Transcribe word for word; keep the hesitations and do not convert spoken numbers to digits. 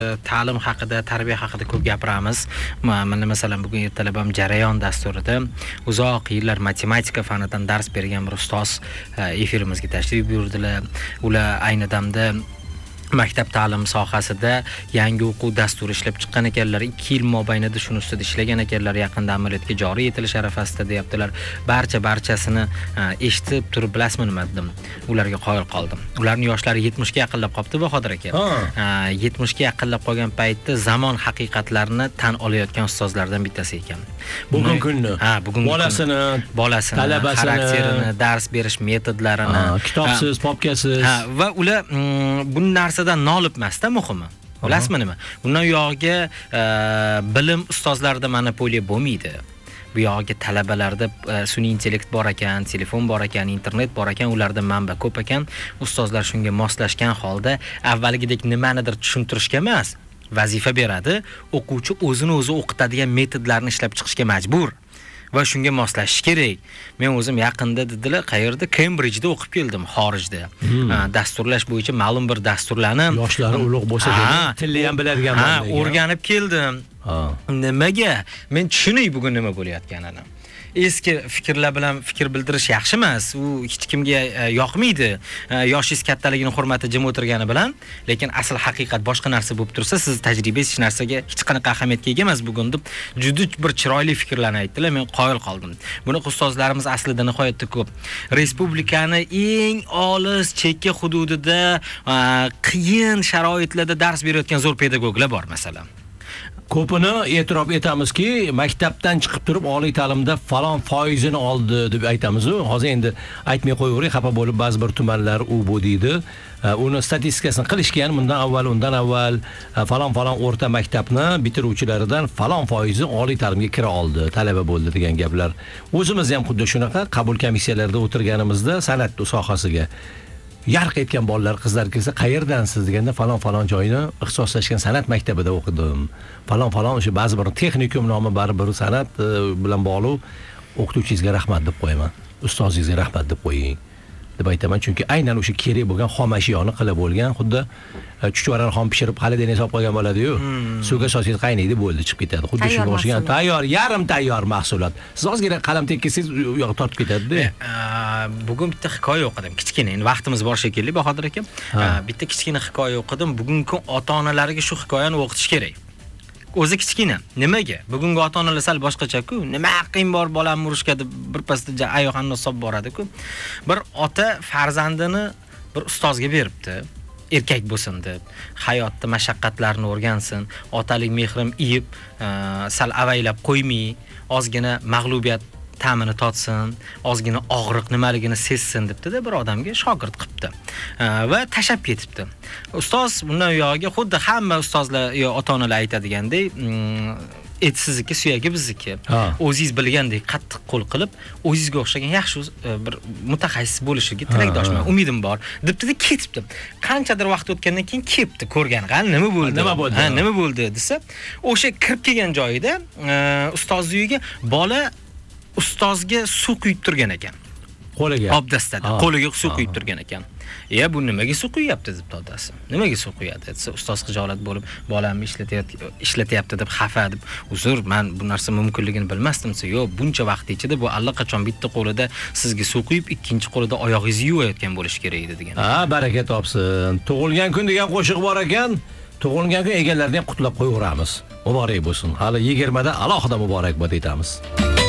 ta'lim haqida, tarbiya haqida ko'p gapiramiz. Mana masalan bugun ertalab ham jarayon dasturida uzoq yillar matematika fanidan dars bergan bir ustoz efirimizga tashrif buyurdilar. Ular ayni damda maktab ta'lim sohasida yangi o'quv dasturi ishlab chiqqan ekanlar. ikki yil mobaynida shuni ustida ishlagan ekanlar. Yaqinda amaliyotga joriy etilish arafasida deyaptilar. Barcha barchasini eshitib turib, bilasizmi nima dedim? Ularga qoyil qoldim. Ularning yoshlari yetmishga yaqinlab qopti Bahodir aka. yetmishga yaqinlab qolgan paytda zamon haqiqatlarini tan olayotgan ustozlardan bittasi ekan. Bugun kunni, ha, bugun bolasini, bolasini, talabasini, xarakterini, dars berish metodlarini, kitobsiz, popkasiz. Ha, va ular bu narsadan nolibmasda muhimi. Bilasizmi nima? Bundan yog'iga bilim ustozlarda monopoliya bo'lmaydi. Bu yog'iga talabalarda sun'iy intellekt bor ekan, telefon bor ekan, internet bor ekan, ularda manba ko'p ekan. Ustozlar shunga moslashgan holda avvalgidek nimanidir tushuntirishga emas, vazifa beradi. O'quvchi o'zini o'zi o'qitadigan metodlarni ishlab chiqishga majbur. Va shunga moslashish kerak. Men o'zim yaqinda dedilar, qayerda? Cambridge'da o'qib keldim, xorijda. Hmm. Dasturlash bo'yicha ma'lum bir dasturlarni yoshlari ulug' bo'lsa, tilni ham biladigan ha, o'rganib keldim. Nimaga? Men tushunay bugun nima bo'layotganini. Eski fikrlar bilan fikr bildirish yaxshi emas. U hech kimga yoqmaydi. Yoshingiz kattaligini hurmati jim o'tirgani bilan, lekin asl haqiqat boshqa narsa bo'lib tursa, siz tajribangiz hech narsaga hech qanaqa ahamiyatga ega emas bugun deb juda bir chiroyli fikrlarni aytdilar. Men qoyil qoldim. Buni ustozlarimiz aslida nihoyatda ko'p. Respublikani eng olis chekka hududida qiyin sharoitlarda dars berayotgan zo'r pedagoglar bor masalan. Ko'pini e'tirof etamizki, maktabdan chiqib turib oliy ta'limda falon foizini oldi deb aytamiz-ku. Hozir endi aytmay qo'yaveray, xafa bo'lib ba'zi bir tumanlar u bu deydi. Uni statistikasini qilishgan bundan avval, undan avval falon falon o'rta maktabni bitiruvchilaridan falon foizi oliy ta'limga kira oldi, talaba bo'ldi degan gaplar. O'zimiz ham xuddi shunaqa qabul komissiyalarida o'tirganimizda san'at sohasiga yarq etgan bolalar, qizlar kelsa, qayerdansiz deganda falon falon joyni ixtisoslashgan san'at maktabida o'qidim. Falon falon o'sha ba'zi bir texnikum nomi baribir san'at bilan bog'liq, o'qituvchingizga rahmat deb qo'yaman. Ustozingizga rahmat deb qo'ying deb aytaman, chunki aynan o'sha kerak bo'lgan xom ashyoni qilib bo'lgan, xuddi chuchvarani xom pishirib xalidani hisob qilgan bo'ladi-yu. Suvga solsangiz qaynaydi, bo'ldi, chiqib ketadi. Xuddi shunga o'xshagan tayyor, yarim tayyor mahsulot. Siz ozgina qalam tekkisangiz u yoqqa tortib ketadi-da. Bugun bitta hikoya o'qidim, kichkina. Endi vaqtimiz bor shekilli, Bahodir aka. Bitta kichkina hikoya o'qidim. Bugungi kun ota-onalariga shu hikoyani o'qitish kerak. O'zi kichkina. Nimaga? Bugungi ota-onalar sal boshqacha-ku. Nima haqqing bor bolamni urishga deb birpasda oyoqni solib boradi-ku. Bir ota farzandini bir ustozga beribdi. Erkak bo'lsin deb, hayotda mashaqqatlarni o'rgansin, otalik mehrim iyib, sal avaylab qo'ymay, ozgina mag'lubiyat ta'mini totsin, ozgina og'riq nimaligini sezsin debdi-da bir odamga shogird qilibdi. Va tashab ketibdi. Ustoz bundan yog'iga xuddi hamma ustozlar yo ota-onalar aytadigandek, et sizniki, suyagi bizniki. O'zingiz bilgandek qattiq qo'l qilib, o'zingizga o'xshagan yaxshi bir mutaxassis bo'lishiga tilakdoshman, umidim bor, debdi-da ketibdi. Qanchadir vaqt o'tgandan keyin kelibdi, ko'rgan, "Qani nima bo'ldi? Nima bo'ldi? Ha, nima bo'ldi?" desa, o'sha kirib kelgan joyida ustoz uyiga bola ustozga suv quyib turgan ekan. Qo'liga. Obdastada, qo'liga suv quyib turgan ekan. "Ya bu nimaga suv quyapti?" deb odasi. "Nimaga suv quyadi?" desa, ustoz xijolat bo'lib, "Bolamni ishlatyapti, ishlatyapti" deb xafa deb, "Uzr, men bu narsa mumkinligini bilmasdim" desa, "Yo'q, buncha vaqt ichida bu allaqachon bitta qo'lida sizga suv quyib, ikkinchi qo'lida oyog'ingizni yuvayotgan bo'lish kerak edi" degan. Ha, baraka topsin. Tug'ilgan kun degan qo'shiq bor ekan. Tug'ilgan kun egallarini ham qutlab qo'yaveramiz. Muborak bo'lsin. Hali yigirmada alohida muborakbod etamiz.